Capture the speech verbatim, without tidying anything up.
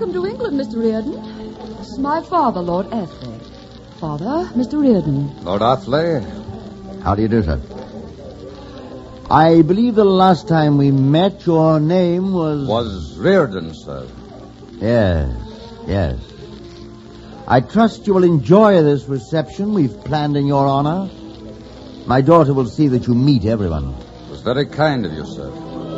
Welcome to England, Mister Reardon. This is my father, Lord Athley. Father, Mister Reardon. Lord Athley. How do you do, sir? I believe the last time we met, your name was... Was Reardon, sir. Yes, yes. I trust you will enjoy this reception we've planned in your honor. My daughter will see that you meet everyone. It was very kind of you, sir.